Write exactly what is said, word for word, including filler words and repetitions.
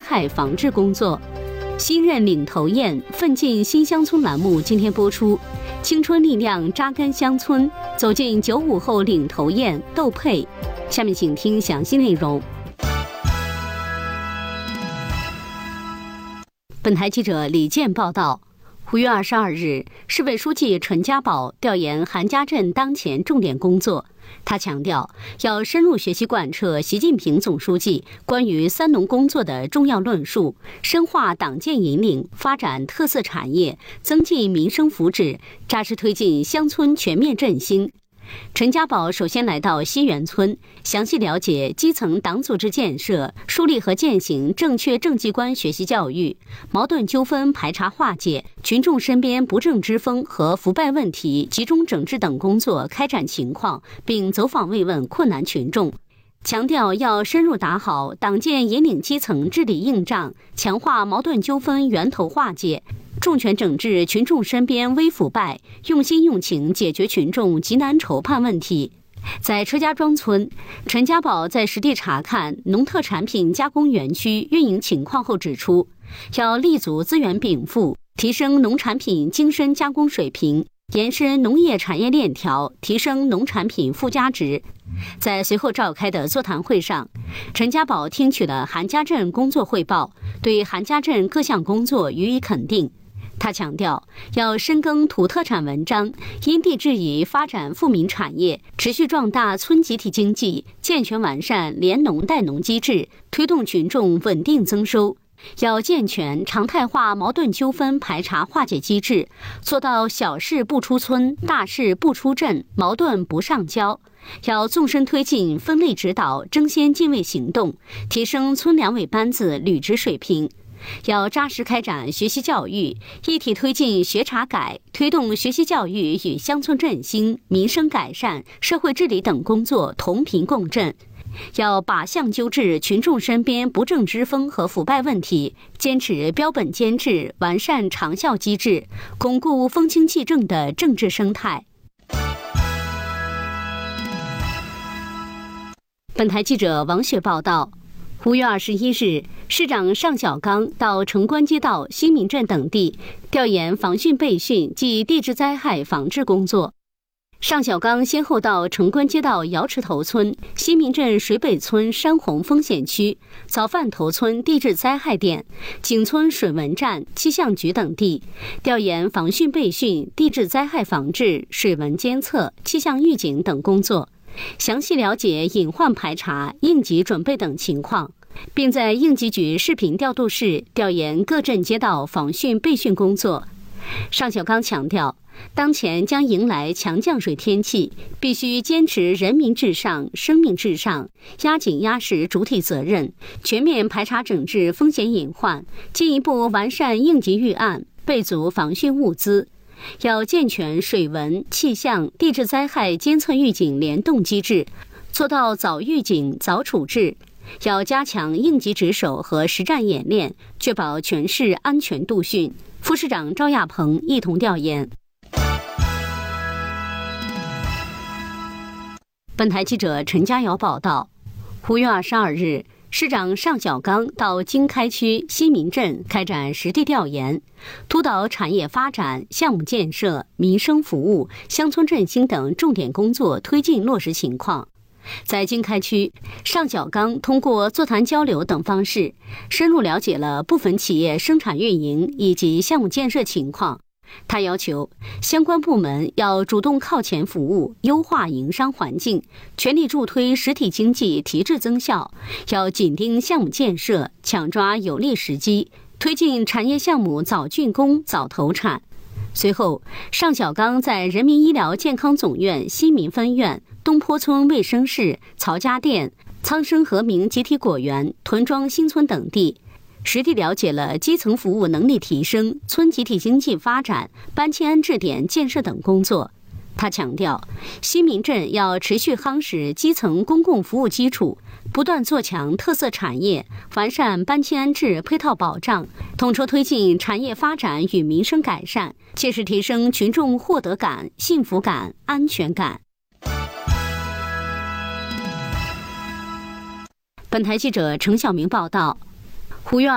害防治工作。新任领头雁奋进新乡村栏目今天播出，青春力量扎根乡村，走进九五后领头雁窦佩。下面请听详细内容。本台记者李健报道，五月二十二日，市委书记陈家宝调研韩家镇当前重点工作。他强调，要深入学习贯彻习近平总书记关于三农工作的重要论述，深化党建引领，发展特色产业，增进民生福祉，扎实推进乡村全面振兴。陈家宝首先来到西园村，详细了解基层党组织建设，树立和践行正确政绩观学习教育，矛盾纠纷排查化解，群众身边不正之风和腐败问题集中整治等工作开展情况，并走访慰问困难群众。强调要深入打好党建引领基层治理硬仗，强化矛盾纠纷源头化解，重拳整治群众身边微腐败，用心用情解决群众急难愁盼问题。在车家庄村，陈家宝在实地查看农特产品加工园区运营情况后指出，要立足资源禀赋，提升农产品精深加工水平，延伸农业产业链条，提升农产品附加值。在随后召开的座谈会上，陈家宝听取了韩家镇工作汇报，对韩家镇各项工作予以肯定。他强调，要深耕土特产文章，因地制宜发展富民产业，持续壮大村集体经济，健全完善联农带农机制，推动群众稳定增收。要健全常态化矛盾纠纷排查化解机制，做到小事不出村，大事不出镇，矛盾不上交。要纵深推进分类指导争先进位行动，提升村两委班子履职水平。要扎实开展学习教育，一体推进学查改，推动学习教育与乡村振兴、民生改善、社会治理等工作同频共振。要靶向纠治群众身边不正之风和腐败问题，坚持标本兼治，完善长效机制，巩固风清气正的政治生态。本台记者王雪报道，五月二十一日，市长尚小刚到城关街道、新民镇等地调研防汛备汛及地质灾害防治工作。尚小刚先后到城关街道瑶池头村、新民镇水北村山洪风险区、早饭头村地质灾害点、井村水文站、气象局等地，调研防汛备汛、地质灾害防治、水文监测、气象预警等工作，详细了解隐患排查、应急准备等情况，并在应急局视频调度室调研各镇街道防汛备汛工作。尚小刚强调，当前将迎来强降水天气，必须坚持人民至上、生命至上，压紧压实主体责任，全面排查整治风险隐患，进一步完善应急预案，备足防汛物资。要健全水文、气象、地质灾害监测预警联动机制，做到早预警、早处置。要加强应急值守和实战演练，确保全市安全度汛。副市长赵亚鹏一同调研。本台记者陈佳瑶报道，五月二十二日，市长尚小刚到经开区西民镇开展实地调研，督导产业发展、项目建设、民生服务、乡村振兴等重点工作推进落实情况。在经开区，尚小刚通过座谈交流等方式，深入了解了部分企业生产运营以及项目建设情况。他要求相关部门要主动靠前服务，优化营商环境，全力助推实体经济提质增效，要紧盯项目建设，抢抓有利时机，推进产业项目早竣工、早投产。随后，尚小刚在人民医疗健康总院西民分院、东坡村卫生室、曹家店、苍生和明集体果园、屯庄新村等地，实地了解了基层服务能力提升、村集体经济发展、搬迁安置点建设等工作。他强调，新民镇要持续夯实基层公共服务基础，不断做强特色产业，完善搬迁安置配套保障，统筹推进产业发展与民生改善，切实提升群众获得感、幸福感、安全感。本台记者程晓明报道，五月